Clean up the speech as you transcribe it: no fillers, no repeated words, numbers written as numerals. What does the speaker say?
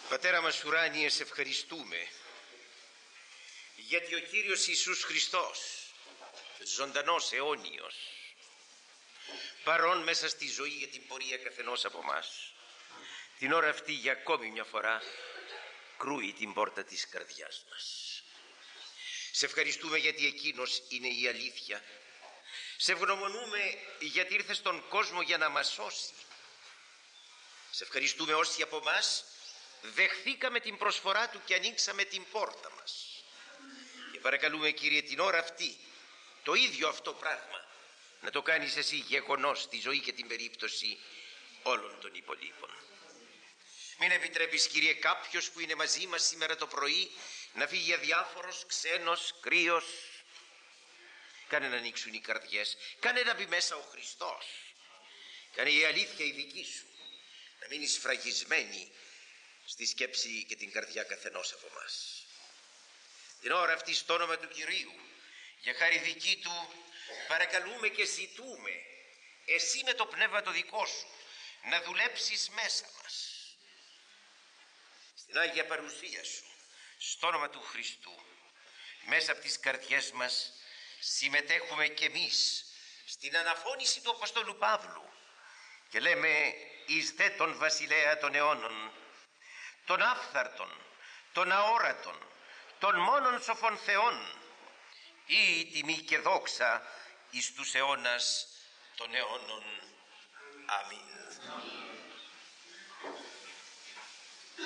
Πατέρα μας ουράνιε, σε ευχαριστούμε γιατί ο Κύριος Ιησούς Χριστός, ζωντανός, αιώνιος, παρόν μέσα στη ζωή για την πορεία καθενός από μας, την ώρα αυτή για ακόμη μια φορά κρούει την πόρτα της καρδιάς μας. Σε ευχαριστούμε γιατί εκείνος είναι η αλήθεια. Σε ευγνωμονούμε γιατί ήρθε στον κόσμο για να μας σώσει. Σε ευχαριστούμε όσοι από μας δεχθήκαμε την προσφορά του και ανοίξαμε την πόρτα μας. Και παρακαλούμε, Κύριε, την ώρα αυτή το ίδιο αυτό πράγμα να το κάνεις εσύ γεγονός στη ζωή και την περίπτωση όλων των υπολείπων. Μην επιτρέπεις, Κύριε, κάποιος που είναι μαζί μας σήμερα το πρωί να φύγει αδιάφορος, ξένος, κρύος. Κάνε να ανοίξουν οι καρδιές, κάνε να μπει μέσα ο Χριστός, κάνε η αλήθεια η δική σου να μείνει σφραγισμένη στη σκέψη και την καρδιά καθενός από μας. Την ώρα αυτή στο όνομα του Κυρίου, για χάρη δική του, παρακαλούμε και ζητούμε εσύ με το πνεύμα το δικό σου να δουλέψεις μέσα μας. Στην Άγια Παρουσία σου, στο όνομα του Χριστού, μέσα από τις καρδιές μας συμμετέχουμε κι εμείς στην αναφώνηση του Αποστόλου Παύλου και λέμε εις δε τον βασιλέα των αιώνων, τον άφθαρτον, τον αόρατον, των μόνον σοφών Θεών, ή η τιμή και δόξα εις τους αιώνας των αιώνων. Αμήν.